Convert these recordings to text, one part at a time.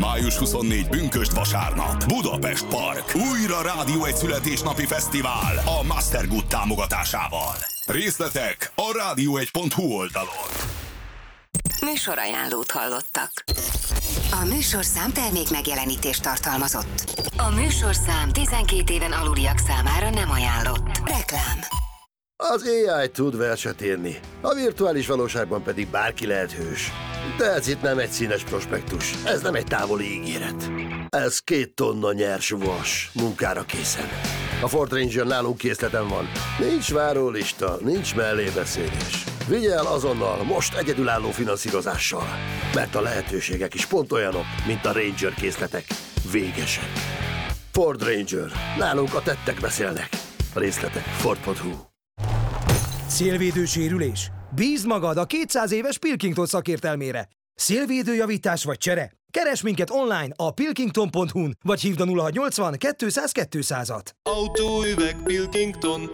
Május 24 pünkösd vasárnap. Budapest Park. Újra Rádió egy születésnapi fesztivál a Master Good támogatásával. Részletek a rádió1.hu oldalon. Műsorajánlót hallottak. A műsorszám termék megjelenítést tartalmazott. A műsorszám 12 éven aluliak számára nem ajánlott. Reklám. Az AI tud verset írni, a virtuális valóságban pedig bárki lehet hős. De ez itt nem egy színes prospektus, ez nem egy távoli ígéret. Ez 2 tonna nyers vas, munkára készen. A Ford Ranger nálunk készleten van. Nincs várólista, nincs mellébeszélés. Vigye el azonnal, most egyedülálló finanszírozással. Mert a lehetőségek is pont olyanok, mint a Ranger készletek. Végesek. Ford Ranger. Nálunk a tettek beszélnek. A részletek Ford.hu. Szélvédő sérülés? Bízd magad a 200 éves Pilkington szakértelmére. Szélvédőjavítás vagy csere? Keresd minket online a pilkington.hu-n, vagy hívd a 0680 200 200-at. Autóüveg Pilkington.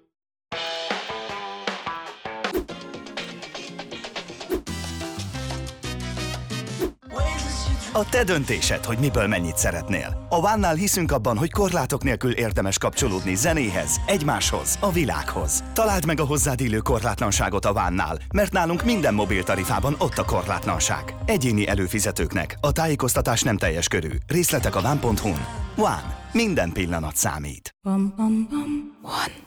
A te döntésed, hogy miből mennyit szeretnél. A One-nál hiszünk abban, hogy korlátok nélkül érdemes kapcsolódni zenéhez, egymáshoz, a világhoz. Találd meg a hozzád illő korlátlanságot a One-nál, mert nálunk minden mobiltarifában ott a korlátlanság. Egyéni előfizetőknek a tájékoztatás nem teljes körű. Részletek a one.hu-n. One. Minden pillanat számít. One.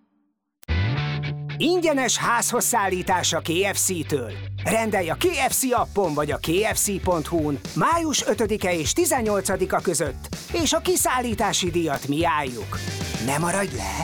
Ingyenes házhoz szállítás a KFC-től. Rendelj a KFC appon vagy a kfc.hu-n május 5-e és 18-a között, és a kiszállítási díjat mi álljuk. Ne maradj le!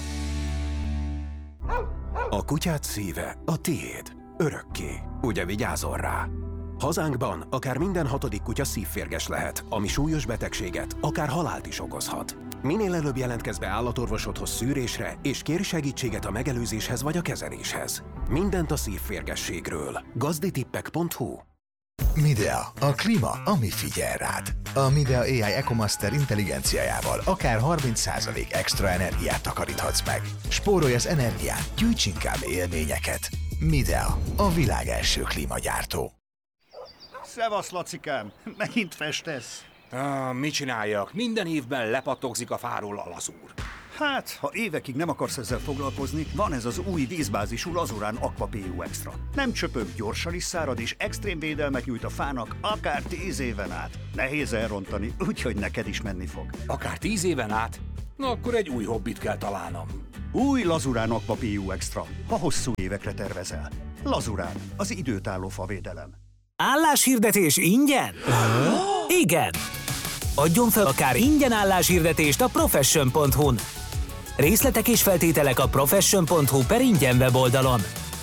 A kutyád szíve a tiéd. Örökké. Ugye vigyázol rá? Hazánkban akár minden 6. kutya szívférges lehet, ami súlyos betegséget, akár halált is okozhat. Minél előbb jelentkezz be állatorvosodhoz szűrésre, és kérj segítséget a megelőzéshez vagy a kezeléshez. Mindent a szívférgességről. Gazditippek.hu. Midea, a klíma, ami figyel rád. A Midea AI EcoMaster intelligenciájával akár 30% extra energiát takaríthatsz meg. Spórolj az energián, gyűjts inkább élményeket. Midea, a világ első klímagyártó. Szevasz, Lacikám! Megint festesz? Mit csináljak? Minden évben lepattogzik a fáról a lazúr. Hát, ha évekig nem akarsz ezzel foglalkozni, van ez az új vízbázisú Lazurán Aqua PU Extra. Nem csöpög, gyorsan is szárad, és extrém védelmet nyújt a fának akár 10 éven át. Nehéz elrontani, úgyhogy neked is menni fog. Akár 10 éven át? Na akkor egy új hobbit kell találnom. Új Lazurán Aqua PU Extra, ha hosszú évekre tervezel. Lazurán, az időtálló favédelem. Álláshirdetés ingyen? Igen! Adjon fel akár ingyen álláshirdetést a profession.hu-n. Részletek és feltételek a profession.hu/ingyen weboldalon.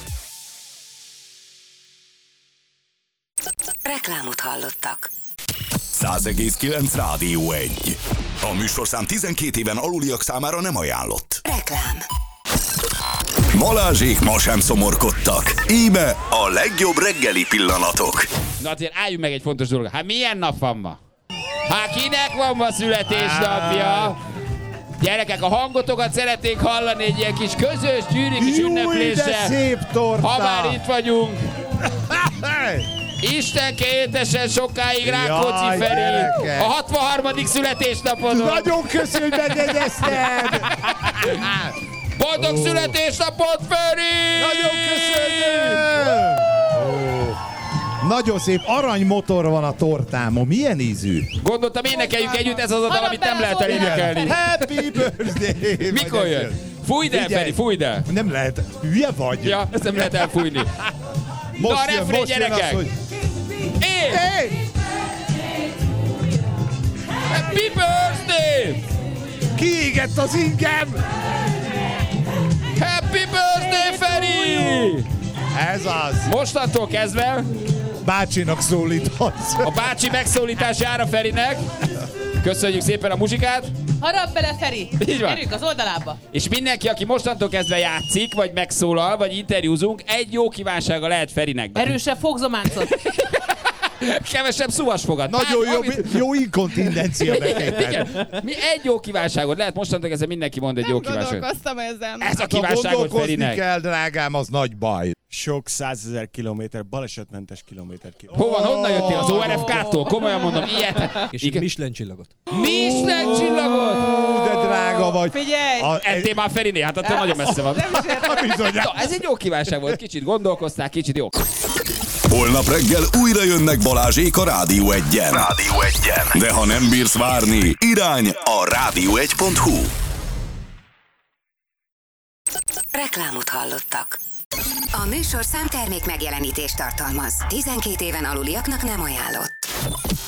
Reklámot hallottak. 100,9 Rádió 1. A műsorszám 12 éven aluliak számára nem ajánlott. Reklám. Balázsék ma sem szomorkodtak. Íme a legjobb reggeli pillanatok. Na azért álljunk meg egy fontos dolog. Hát milyen nap van ma? Hát kinek van ma születésnapja? Gyerekek, a hangotokat szeretnénk hallani egy ilyen kis közös gyűri kis ünnepléssel. De szép torta! Ha már itt vagyunk. Istenke éltessen sokáig Rákóczi Feri. Gyerekek. A 63. születésnapodon. Nagyon köszönöm, hogy megjegyezted! Boldog születésnapot, Feri! Nagyon köszönjük! Nagyon szép aranymotor van a tortámon. Milyen ízű? Gondoltam, énekeljük együtt, ez az a dal, amit nem lehet elénekelni. Happy birthday! Mikor jön? Fújd el, Feri, fújd el! Nem lehet. Hülye vagy? Ja, ezt nem lehet elfújni. Most na, a refrén, gyerekek! Hogy... Hey! Happy birthday! Kiégett az ingem! Happy birthday, Feri! Ez az! Mostantól kezdve bácsinak szólíthatsz. A bácsi megszólítás jár a Ferinek. Köszönjük szépen a muzsikát. Harap bele, Feri! Így van. Gyerünk az oldalába. És mindenki, aki mostantól kezdve játszik, vagy megszólal, vagy interjúzunk, egy jó kívánsága lehet Ferinek. Erősebb fogzománcot. Kevesebb szúvasfogat. Nagyon jó inkontindencia betétel. Mi egy jó kívánságot lehet, mostantól kezdve mindenki mond egy jó kívánságot. Gondolkoztam ezen. Ez a kívánságot Ferinek. Kell, drágám, az nagy baj. sok 100 000 kilométer, balesetmentes kilométer. Honnan jöttél? Az ORFK-tól? Komolyan mondom, ilyet. És egy Michelin csillagot. Michelin csillagot? De drága vagy. Figyelj! Ettél már Feriné, hát attól nagyon messze van. Bizonyám. Ez egy jó kívánság volt, kicsit gondolkoztál, kicsit jó. Holnap reggel újra jönnek Balázsék a Rádió 1-en. De ha nem bírsz várni, irány a rádió1.hu. Reklámot hallottak. A műsorszám termék megjelenítést tartalmaz. 12 éven aluliaknak nem ajánlott.